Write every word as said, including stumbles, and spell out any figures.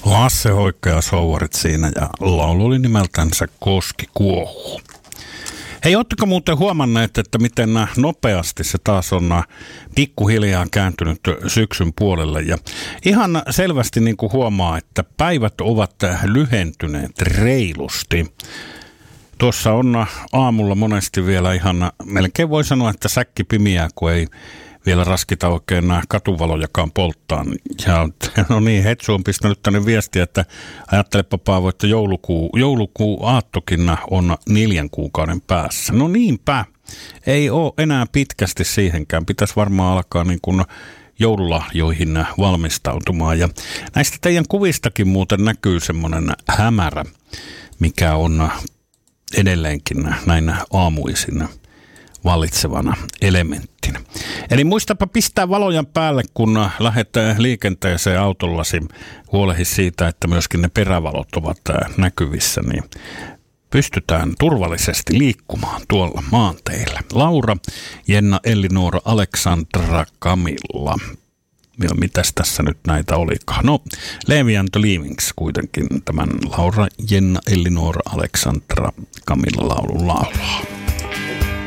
Lasse Hoikka ja Souvarit siinä ja laulu oli nimeltänsä Koski kuohuu. Hei, ootteko muuten huomanneet, että miten nopeasti se taas on pikkuhiljaa kääntynyt syksyn puolelle ja ihan selvästi niin kuin huomaa, että päivät ovat lyhentyneet reilusti. Tuossa on aamulla monesti vielä ihan, melkein voi sanoa, että säkki pimiää, kun ei vielä raskita oikein nämä katuvalojakaan polttaa. Ja no niin, Hetsu on pistänyt tänne viestiä, että ajattelepa Paavo, että joulukuu, joulukuu aattokin on neljän kuukauden päässä. No niinpä, ei ole enää pitkästi siihenkään. Pitäisi varmaan alkaa niin kuin joululahjoihin valmistautumaan. Ja näistä teidän kuvistakin muuten näkyy semmoinen hämärä, mikä on edelleenkin näin aamuisin vallitsevana elementtinä. Eli muistapa pistää valoja päälle, kun lähdet liikenteeseen autollasi. Huolehi siitä, että myöskin ne perävalot ovat näkyvissä, niin pystytään turvallisesti liikkumaan tuolla maanteillä. Laura, Jenna, Elli-Noora, Aleksandra, Camilla. Mitäs tässä nyt näitä olikaan? No, Levi and the Leavings kuitenkin tämän Laura, Jenna, Elli-Noora, Aleksandra, Camilla laulun laulaa.